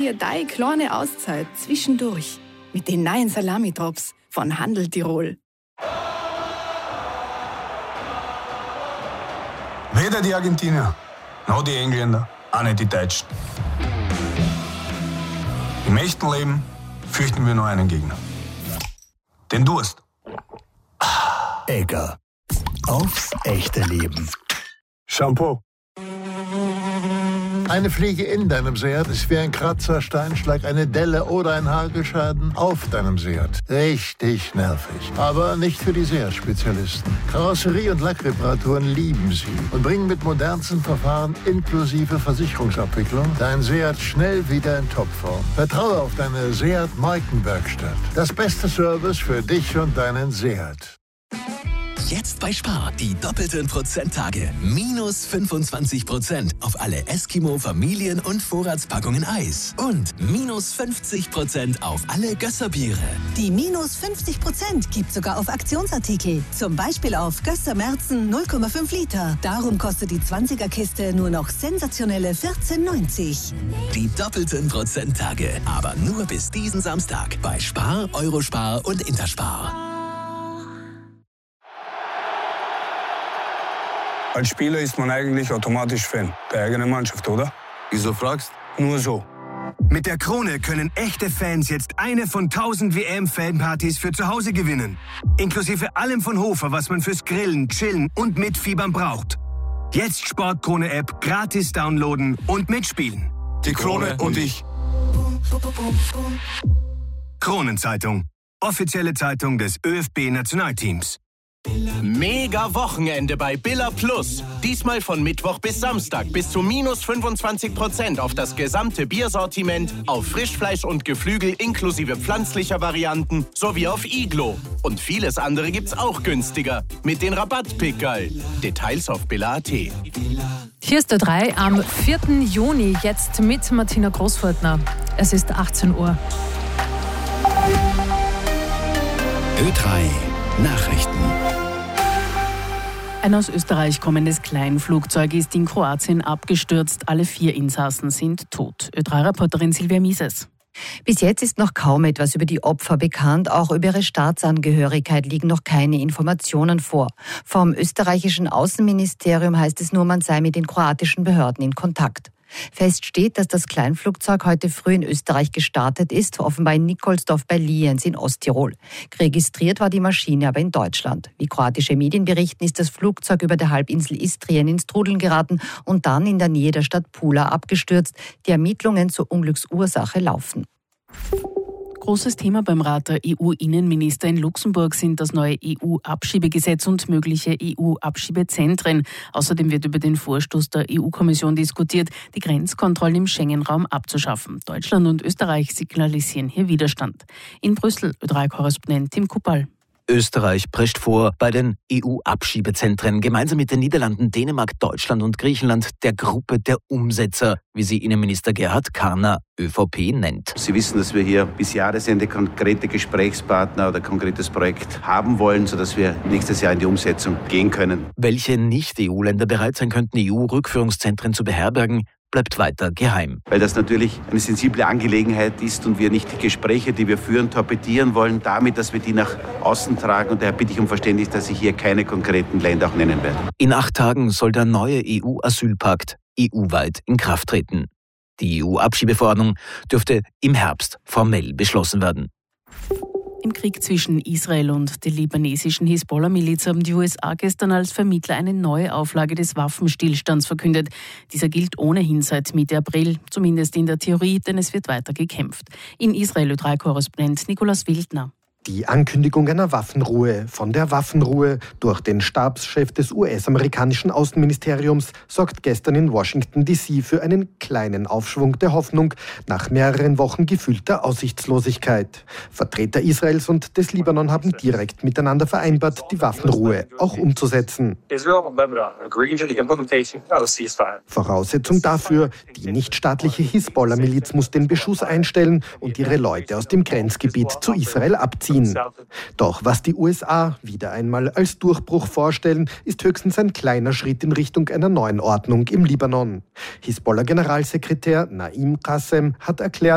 dir deine kleine Auszeit zwischendurch mit den neuen Salami-Drops von Handel Tirol. Weder die Argentinier, noch die Engländer, auch nicht die Deutschen. Im echten Leben fürchten wir nur einen Gegner. Den Durst. Egger. Aufs echte Leben. Shampoo. Eine Fliege in deinem Seat ist wie ein Kratzer, Steinschlag, eine Delle oder ein Hagelschaden auf deinem Seat. Richtig nervig. Aber nicht für die Seat-Spezialisten. Karosserie- und Lackreparaturen lieben sie und bringen mit modernsten Verfahren inklusive Versicherungsabwicklung dein Seat schnell wieder in Topform. Vertraue auf deine Seat-Markenwerkstatt. Das beste Service für dich und deinen Seat. Jetzt bei Spar die doppelten Prozenttage. Minus 25% auf alle Eskimo, Familien- und Vorratspackungen Eis. Und minus 50% auf alle Gösserbiere. Die minus 50% gibt sogar auf Aktionsartikel. Zum Beispiel auf Gösser Märzen 0,5 Liter. Darum kostet die 20er-Kiste nur noch sensationelle 14,90. Die doppelten Prozenttage. Aber nur bis diesen Samstag bei Spar, Eurospar und Interspar. Als Spieler ist man eigentlich automatisch Fan der eigenen Mannschaft, oder? Wieso fragst? Nur so. Mit der Krone können echte Fans jetzt eine von 1000 WM-Fanpartys für zu Hause gewinnen. Inklusive allem von Hofer, was man fürs Grillen, Chillen und Mitfiebern braucht. Jetzt Sportkrone-App gratis downloaden und mitspielen. Die Krone und ich. Kronenzeitung. Offizielle Zeitung des ÖFB-Nationalteams. Mega Wochenende bei Billa Plus. Diesmal von Mittwoch bis Samstag bis zu minus 25% auf das gesamte Biersortiment, auf Frischfleisch und Geflügel inklusive pflanzlicher Varianten sowie auf Iglo. Und vieles andere gibt's auch günstiger mit den Rabattpickerl. Details auf billa.at. Hier ist der 3 am 4. Juni, jetzt mit Martina Großfurtner. Es ist 18 Uhr. Ö3 Nachrichten. Ein aus Österreich kommendes Kleinflugzeug ist in Kroatien abgestürzt. Alle 4 Insassen sind tot. Ö3-Reporterin Silvia Mieses. Bis jetzt ist noch kaum etwas über die Opfer bekannt. Auch über ihre Staatsangehörigkeit liegen noch keine Informationen vor. Vom österreichischen Außenministerium heißt es nur, man sei mit den kroatischen Behörden in Kontakt. Fest steht, dass das Kleinflugzeug heute früh in Österreich gestartet ist, offenbar in Nikolsdorf bei Lienz in Osttirol. Registriert war die Maschine aber in Deutschland. Wie kroatische Medien berichten, ist das Flugzeug über der Halbinsel Istrien ins Trudeln geraten und dann in der Nähe der Stadt Pula abgestürzt. Die Ermittlungen zur Unglücksursache laufen. Großes Thema beim Rat der EU-Innenminister in Luxemburg sind das neue EU-Abschiebegesetz und mögliche EU-Abschiebezentren. Außerdem wird über den Vorstoß der EU-Kommission diskutiert, die Grenzkontrollen im Schengen-Raum abzuschaffen. Deutschland und Österreich signalisieren hier Widerstand. In Brüssel, Ö3-Korrespondent Tim Kuppal. Österreich prescht vor, bei den EU-Abschiebezentren gemeinsam mit den Niederlanden, Dänemark, Deutschland und Griechenland der Gruppe der Umsetzer, wie sie Innenminister Gerhard Karner, ÖVP, nennt. Sie wissen, dass wir hier bis Jahresende konkrete Gesprächspartner oder konkretes Projekt haben wollen, sodass wir nächstes Jahr in die Umsetzung gehen können. Welche Nicht-EU-Länder bereit sein könnten, EU-Rückführungszentren zu beherbergen, bleibt weiter geheim. Weil das natürlich eine sensible Angelegenheit ist und wir nicht die Gespräche, die wir führen, torpedieren wollen, damit, dass wir die nach außen tragen. Und daher bitte ich um Verständnis, dass ich hier keine konkreten Länder auch nennen werde. In 8 Tagen soll der neue EU-Asylpakt EU-weit in Kraft treten. Die EU-Abschiebeverordnung dürfte im Herbst formell beschlossen werden. Im Krieg zwischen Israel und der libanesischen Hisbollah-Miliz haben die USA gestern als Vermittler eine neue Auflage des Waffenstillstands verkündet. Dieser gilt ohnehin seit Mitte April, zumindest in der Theorie, denn es wird weiter gekämpft. In Israel Ö3-Korrespondent Nikolaus Wildner. Die Ankündigung einer Waffenruhe von der Waffenruhe durch den Stabschef des US-amerikanischen Außenministeriums sorgt gestern in Washington D.C. für einen kleinen Aufschwung der Hoffnung nach mehreren Wochen gefühlter Aussichtslosigkeit. Vertreter Israels und des Libanon haben direkt miteinander vereinbart, die Waffenruhe auch umzusetzen. Voraussetzung dafür, die nichtstaatliche Hisbollah-Miliz muss den Beschuss einstellen und ihre Leute aus dem Grenzgebiet zu Israel abziehen. Doch was die USA wieder einmal als Durchbruch vorstellen, ist höchstens ein kleiner Schritt in Richtung einer neuen Ordnung im Libanon. Hisbollah-Generalsekretär Naim Qassem hat erklärt,